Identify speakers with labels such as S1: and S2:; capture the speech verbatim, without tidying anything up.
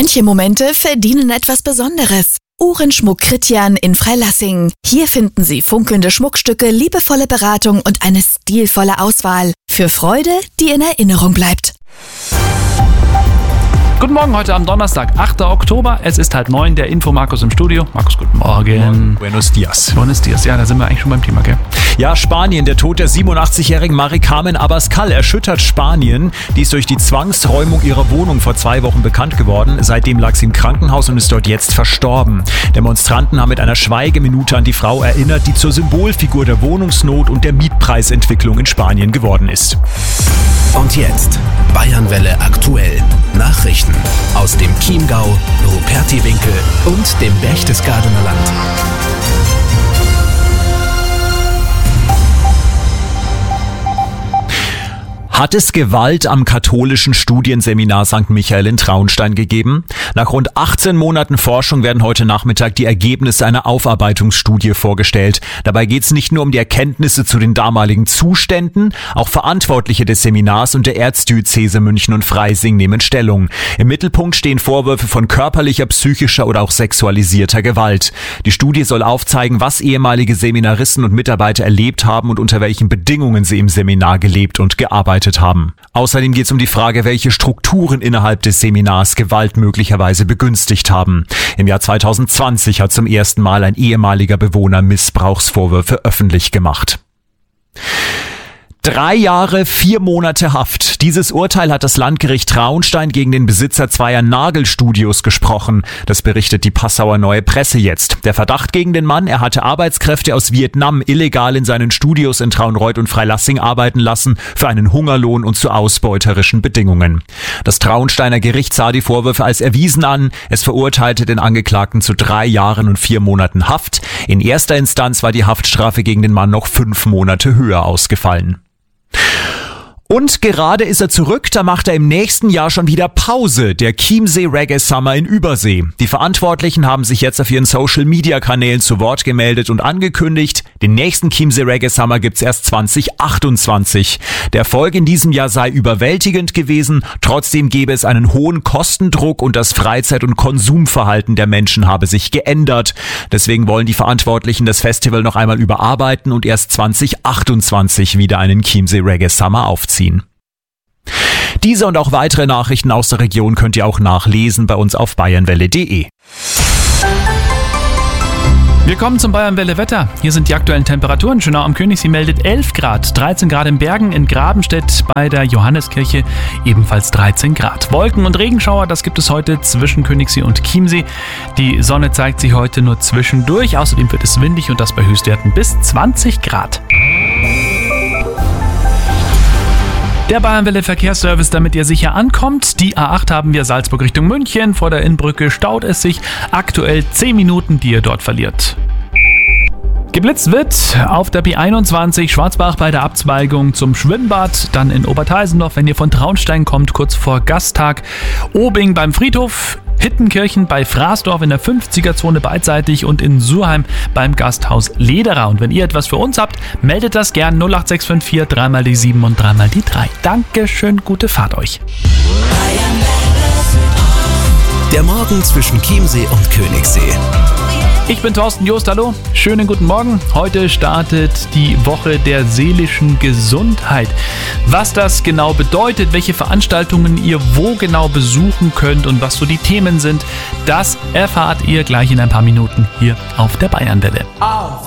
S1: Manche Momente verdienen etwas Besonderes. Uhrenschmuck Kritjan in Freilassing. Hier finden Sie funkelnde Schmuckstücke, liebevolle Beratung und eine stilvolle Auswahl. Für Freude, die in Erinnerung bleibt.
S2: Guten Morgen, heute am Donnerstag, achter Oktober. Es ist halb neun, der Info Markus im Studio. Markus, guten Morgen.
S3: Buenos dias.
S2: Buenos dias, ja, da sind wir eigentlich schon beim Thema, gell?
S3: Ja, Spanien. Der Tod der siebenundachtzigjährigen Mari-Carmen Abascal erschüttert Spanien. Die ist durch die Zwangsräumung ihrer Wohnung vor zwei Wochen bekannt geworden. Seitdem lag sie im Krankenhaus und ist dort jetzt verstorben. Demonstranten haben mit einer Schweigeminute an die Frau erinnert, die zur Symbolfigur der Wohnungsnot und der Mietpreisentwicklung in Spanien geworden ist.
S4: Und jetzt Bayernwelle aktuell. Nachrichten aus dem Chiemgau, Rupertiwinkel und dem Berchtesgadener Land.
S3: Hat es Gewalt am katholischen Studienseminar Sankt Michael in Traunstein gegeben? Nach rund achtzehn Monaten Forschung werden heute Nachmittag die Ergebnisse einer Aufarbeitungsstudie vorgestellt. Dabei geht es nicht nur um die Erkenntnisse zu den damaligen Zuständen, auch Verantwortliche des Seminars und der Erzdiözese München und Freising nehmen Stellung. Im Mittelpunkt stehen Vorwürfe von körperlicher, psychischer oder auch sexualisierter Gewalt. Die Studie soll aufzeigen, was ehemalige Seminaristen und Mitarbeiter erlebt haben und unter welchen Bedingungen sie im Seminar gelebt und gearbeitet haben. Außerdem geht es um die Frage, welche Strukturen innerhalb des Seminars Gewalt möglicherweise begünstigt haben. Im Jahr zweitausendzwanzig hat zum ersten Mal ein ehemaliger Bewohner Missbrauchsvorwürfe öffentlich gemacht. Drei Jahre, vier Monate Haft. Dieses Urteil hat das Landgericht Traunstein gegen den Besitzer zweier Nagelstudios gesprochen. Das berichtet die Passauer Neue Presse jetzt. Der Verdacht gegen den Mann, er hatte Arbeitskräfte aus Vietnam illegal in seinen Studios in Traunreut und Freilassing arbeiten lassen, für einen Hungerlohn und zu ausbeuterischen Bedingungen. Das Traunsteiner Gericht sah die Vorwürfe als erwiesen an. Es verurteilte den Angeklagten zu drei Jahren und vier Monaten Haft. In erster Instanz war die Haftstrafe gegen den Mann noch fünf Monate höher ausgefallen. Und gerade ist er zurück, da macht er im nächsten Jahr schon wieder Pause, der Chiemsee Reggae Summer in Übersee. Die Verantwortlichen haben sich jetzt auf ihren Social-Media-Kanälen zu Wort gemeldet und angekündigt, den nächsten Chiemsee Reggae Summer gibt's erst zwanzig achtundzwanzig. Der Erfolg in diesem Jahr sei überwältigend gewesen, trotzdem gäbe es einen hohen Kostendruck und das Freizeit- und Konsumverhalten der Menschen habe sich geändert. Deswegen wollen die Verantwortlichen das Festival noch einmal überarbeiten und erst zwanzig achtundzwanzig wieder einen Chiemsee Reggae Summer aufziehen. Diese und auch weitere Nachrichten aus der Region könnt ihr auch nachlesen bei uns auf bayernwelle punkt de.
S2: Wir kommen zum Bayernwelle Wetter. Hier sind die aktuellen Temperaturen. Schönau am Königssee meldet elf Grad, dreizehn Grad in Bergen, in Grabenstedt bei der Johanneskirche ebenfalls dreizehn Grad. Wolken und Regenschauer, das gibt es heute zwischen Königssee und Chiemsee. Die Sonne zeigt sich heute nur zwischendurch. Außerdem wird es windig und das bei Höchstwerten bis zwanzig Grad. Der Bayernwelle Verkehrsservice, damit ihr sicher ankommt. Die A acht haben wir Salzburg Richtung München. Vor der Innbrücke staut es sich. Aktuell zehn Minuten, die ihr dort verliert. Geblitzt wird auf der B einundzwanzig Schwarzbach bei der Abzweigung zum Schwimmbad, dann in Oberteisendorf, wenn ihr von Traunstein kommt, kurz vor Gasttag, Obing beim Friedhof, Hittenkirchen bei Fraßdorf in der fünfziger-Zone beidseitig und in Surheim beim Gasthaus Lederer. Und wenn ihr etwas für uns habt, meldet das gern null acht sechs fünf vier, drei mal die sieben und drei mal die drei. Dankeschön, gute Fahrt euch.
S4: Der Morgen zwischen Chiemsee und Königssee.
S2: Ich bin Thorsten Joost, hallo, schönen guten Morgen. Heute startet die Woche der seelischen Gesundheit. Was das genau bedeutet, welche Veranstaltungen ihr wo genau besuchen könnt und was so die Themen sind, das erfahrt ihr gleich in ein paar Minuten hier auf der Bayernwelle.